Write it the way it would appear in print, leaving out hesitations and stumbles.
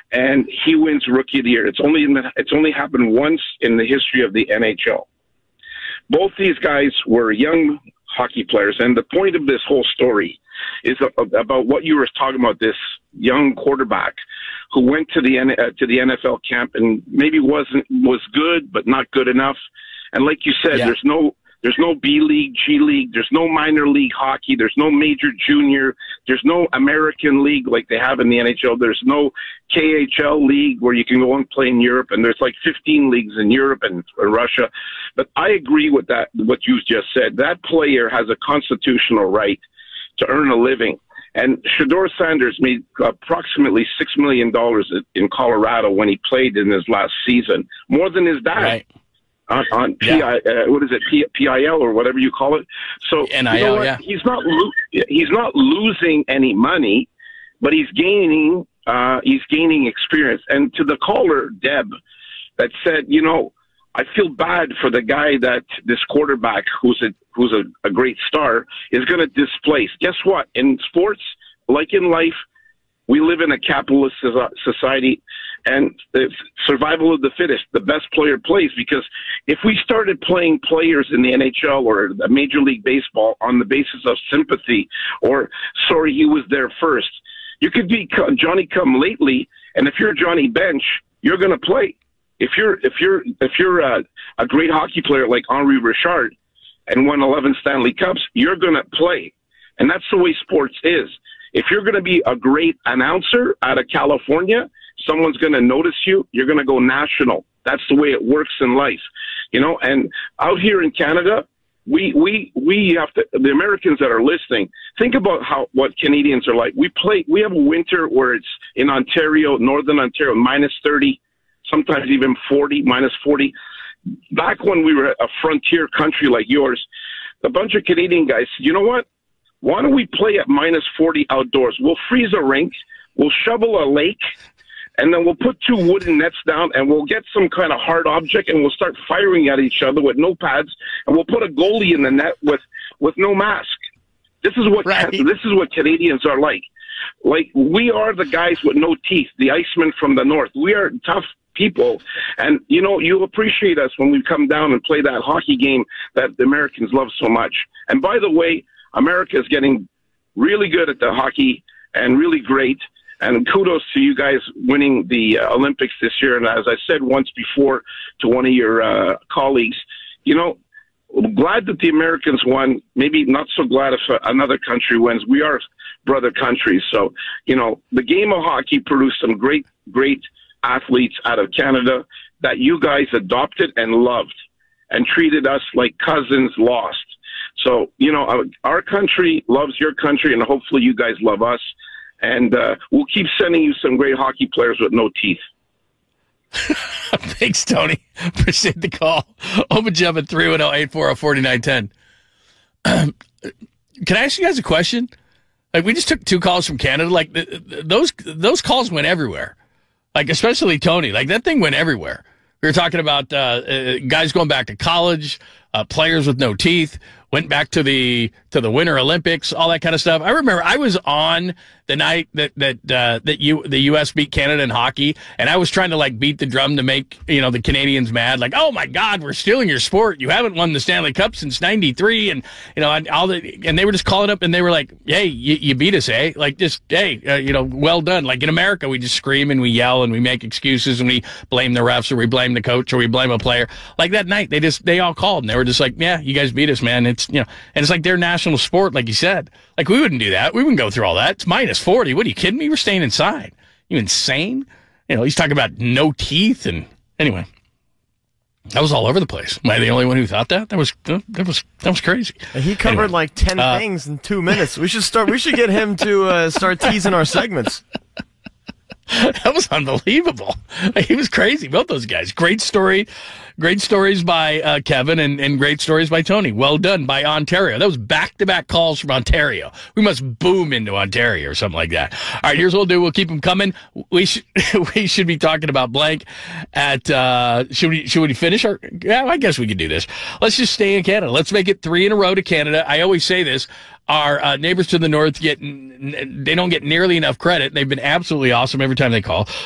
and he wins Rookie of the Year. It's only happened once in the history of the NHL. Both these guys were young hockey players, and the point of this whole story is about what you were talking about, this young quarterback who went to the NFL camp and maybe was good but not good enough. And like you said, there's no B League, G League, there's no minor league hockey, there's no major junior, there's no American league like they have in the NHL, there's no KHL league where you can go and play in Europe, and there's like 15 leagues in Europe and Russia. But I agree with that, what you just said. That player has a constitutional right to earn a living. And Shedeur Sanders made approximately $6 million in Colorado when he played in his last season, more than his dad. Right. On what is it, PIL or whatever you call it. So NIL, you know what? He's not losing any money, but he's gaining experience. And to the caller, Deb, that said, you know, I feel bad for the guy that this quarterback who's a great star is going to displace. Guess what? In sports, like in life, we live in a capitalist society, and it's survival of the fittest. The best player plays, because if we started playing players in the NHL or Major League Baseball on the basis of sympathy or, sorry, he was there first, you could be Johnny come lately, and if you're Johnny Bench, you're going to play. If you're a great hockey player like Henri Richard and won 11 Stanley Cups, you're going to play. And that's the way sports is. If you're going to be a great announcer out of California, someone's going to notice you. You're going to go national. That's the way it works in life, you know. And out here in Canada, we have to. The Americans that are listening, think about what Canadians are like. We have a winter where it's in Ontario, Northern Ontario, -30, sometimes even 40, -40. Back when we were a frontier country like yours, a bunch of Canadian guys said, you know what? Why don't we play at -40 outdoors? We'll freeze a rink, we'll shovel a lake, and then we'll put 2 wooden nets down, and we'll get some kind of hard object, and we'll start firing at each other with no pads, and we'll put a goalie in the net with no mask. This is what Canadians are like. Like, we are the guys with no teeth, the Icemen from the north. We are tough people, and you know, you'll appreciate us when we come down and play that hockey game that the Americans love so much. And by the way, America is getting really good at the hockey and really great. And kudos to you guys winning the Olympics this year. And as I said once before to one of your colleagues, you know, I'm glad that the Americans won. Maybe not so glad if another country wins. We are brother countries. So, you know, the game of hockey produced some great athletes out of Canada that you guys adopted and loved and treated us like cousins lost. So, you know, our country loves your country, and hopefully you guys love us. And we'll keep sending you some great hockey players with no teeth. Thanks, Tony. Appreciate the call. Open Jump at 310-840-4910. Can I ask you guys a question? Like, we just took 2 calls from Canada. Like, those calls went everywhere. Like, especially Tony. Like, that thing went everywhere. We were talking about guys going back to college, players with no teeth, went back to the Winter Olympics, all that kind of stuff. I remember I was on the night that the U.S. beat Canada in hockey, and I was trying to like beat the drum to make, you know, the Canadians mad. Like, oh my God, we're stealing your sport. You haven't won the Stanley Cup since '93, and you know, and they were just calling up and they were like, hey, you beat us, eh? Like, just hey, you know, well done. Like in America, we just scream and we yell and we make excuses and we blame the refs or we blame the coach or we blame a player. Like that night, they all called and they were just like, yeah, you guys beat us, man. It's, you know, and it's like their national sport, like you said. Like, we wouldn't do that. We wouldn't go through all that. It's -40. What are you kidding me? We're staying inside. You insane? You know, he's talking about no teeth. And anyway, that was all over the place. Am I the only one who thought that? That was crazy. He covered like 10 things in 2 minutes. We should get him to start teasing our segments. That was unbelievable. He was crazy. Both those guys. Great story. Great stories by Kevin and great stories by Tony. Well done by Ontario. That was back-to-back calls from Ontario. We must boom into Ontario or something like that. All right, here's what we'll do. We'll keep them coming. We should be talking about blank at should we finish our? Yeah, I guess we could do this. Let's just stay in Canada. Let's make it 3 in a row to Canada. I always say this. Our neighbors to the north they don't get nearly enough credit. They've been absolutely awesome every time they call.